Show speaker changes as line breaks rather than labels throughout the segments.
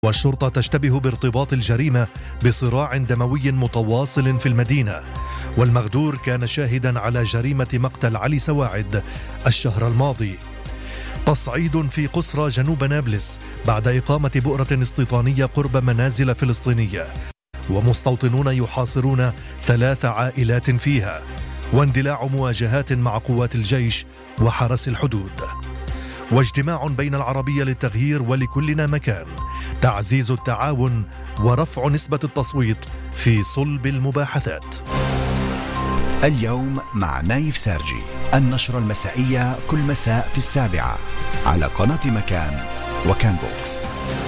والشرطة تشتبه بارتباط الجريمة بصراع دموي متواصل في المدينة، والمغدور كان شاهدا على جريمة مقتل علي سواعد الشهر الماضي. تصعيد في قسرى جنوب نابلس بعد إقامة بؤرة استيطانية قرب منازل فلسطينية، ومستوطنون يحاصرون 3 عائلات فيها، واندلاع مواجهات مع قوات الجيش وحرس الحدود. واجتماع بين العربية للتغيير ولكلنا مكان، تعزيز التعاون ورفع نسبة التصويت في صلب المباحثات.
اليوم مع نايف سارجي، النشرة المسائية كل مساء في 7 على قناة مكان وكان بوكس.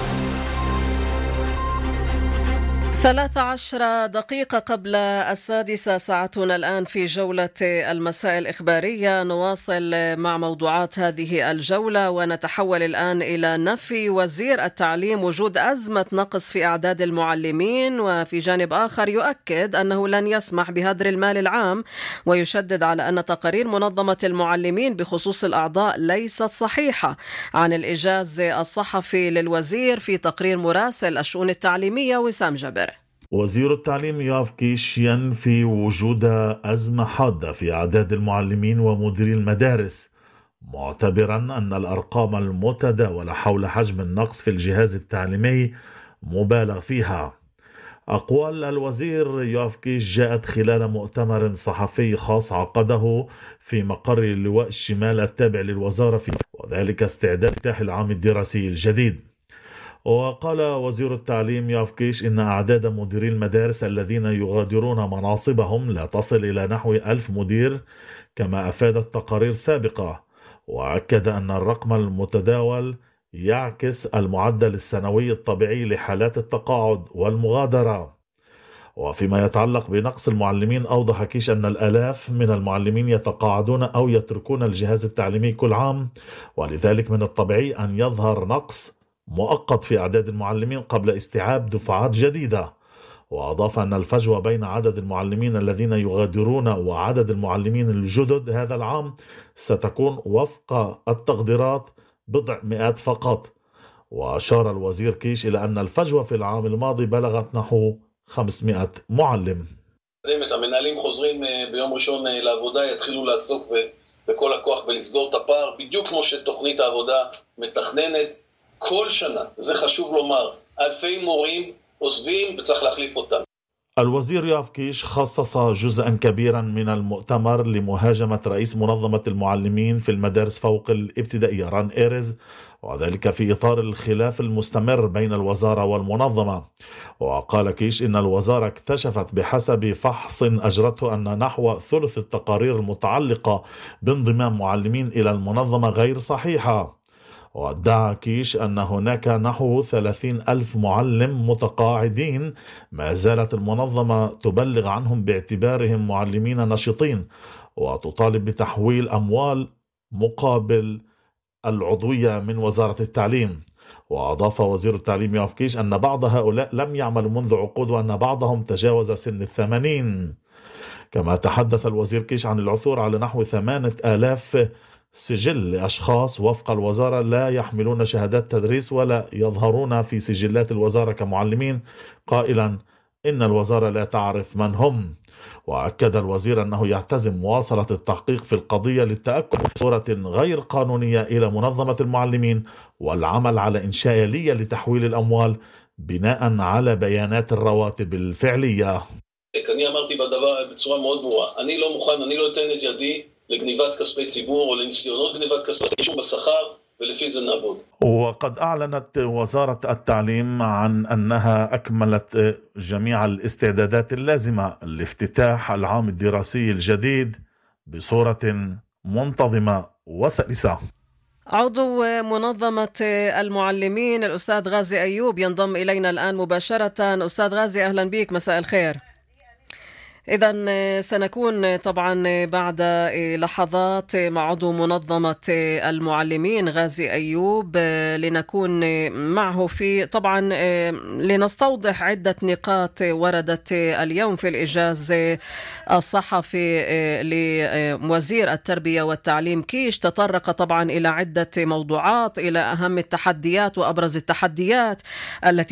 13 دقيقة قبل 6 ساعتنا الآن في جولة المساء الإخبارية. نواصل مع موضوعات هذه الجولة ونتحول الآن إلى نفي وزير التعليم وجود أزمة نقص في أعداد المعلمين، وفي جانب آخر يؤكد أنه لن يسمح بهدر المال العام، ويشدد على أن تقارير منظمة المعلمين بخصوص الأعضاء ليست صحيحة. عن الإجاز الصحفي للوزير في تقرير مراسل الشؤون التعليمية وسام جابر.
وزير التعليم يوآف كيش ينفي وجود أزمة حادة في أعداد المعلمين ومديري المدارس، معتبرا أن الأرقام المتداولة حول حجم النقص في الجهاز التعليمي مبالغ فيها. أقوال الوزير يوآف كيش جاءت خلال مؤتمر صحفي خاص عقده في مقر اللواء الشمال التابع للوزارة، وذلك استعداد افتتاح العام الدراسي الجديد. وقال وزير التعليم يوآف كيش إن أعداد مديري المدارس الذين يغادرون مناصبهم لا تصل إلى نحو 1000 مدير كما أفادت تقارير سابقة، وأكد أن الرقم المتداول يعكس المعدل السنوي الطبيعي لحالات التقاعد والمغادرة. وفيما يتعلق بنقص المعلمين، أوضح كيش أن الآلاف من المعلمين يتقاعدون أو يتركون الجهاز التعليمي كل عام، ولذلك من الطبيعي أن يظهر نقص مؤقت في أعداد المعلمين قبل استيعاب دفعات جديدة. وأضاف أن الفجوة بين عدد المعلمين الذين يغادرون وعدد المعلمين الجدد هذا العام ستكون وفق التقديرات بضع مئات فقط. وأشار الوزير كيش إلى أن الفجوة في العام الماضي بلغت نحو 500 معلم.
המנהלים חוזרים ביום ראשון לעבודה, יתחילו לעסוק בכל הכוח ולסגור את הפער, בדיוק כמו שתוכנית העבודה מתכננת. כל שנה, זה חשוב לומר, אלפי מורים עוזבים וצריך להחליף אותם.
الوزير يوآف كيش خصص جزءا كبيرا من المؤتمر لمهاجمة رئيس منظمة المعلمين في المدارس فوق الابتدائية ران إيرز، وذلك في إطار الخلاف المستمر بين الوزارة والمنظمة. وقال كيش إن الوزارة اكتشفت بحسب فحص أجرته أن نحو ثلث التقارير المتعلقة بانضمام معلمين إلى المنظمة غير صحيحة. وادعى كيش أن هناك نحو 30,000 معلم متقاعدين ما زالت المنظمة تبلغ عنهم باعتبارهم معلمين نشطين، وتطالب بتحويل أموال مقابل العضوية من وزارة التعليم. وأضاف وزير التعليم يوآف كيش أن بعض هؤلاء لم يعملوا منذ عقود، وأن بعضهم تجاوز سن 80. كما تحدث الوزير كيش عن العثور على نحو 8,000 سجل لأشخاص وفق الوزارة لا يحملون شهادات تدريس ولا يظهرون في سجلات الوزارة كمعلمين، قائلا إن الوزارة لا تعرف من هم. وأكد الوزير أنه يعتزم مواصلة التحقيق في القضية للتأكد من صورة غير قانونية إلى منظمة المعلمين، والعمل على إنشاء آلية لتحويل الأموال بناء على بيانات الرواتب الفعلية.
אני אמרתי בצורה מאוד ברורה, אני לא מוכן, אני לא אתן את ידי לגניבת כספי ציבור או לניסיונות גניבת כספי ציבור בשכר, ולפי זה נעבוד.
وقد أعلنت وزارة التعليم عن أنها أكملت جميع الاستعدادات اللازمة لافتتاح العام الدراسي الجديد بصورة منتظمة وسلسة.
عضو منظمة المعلمين الأستاذ غازي أيوب ينضم إلينا الآن مباشرة. أستاذ غازي أهلا بك، مساء الخير. إذن سنكون طبعا بعد لحظات مع عضو منظمة المعلمين غازي أيوب لنكون معه في طبعا لنستوضح عدة نقاط وردت اليوم في الإجاز الصحفي لوزير التربية والتعليم كيش. تطرق طبعا إلى عدة موضوعات، إلى أهم التحديات وأبرز التحديات التي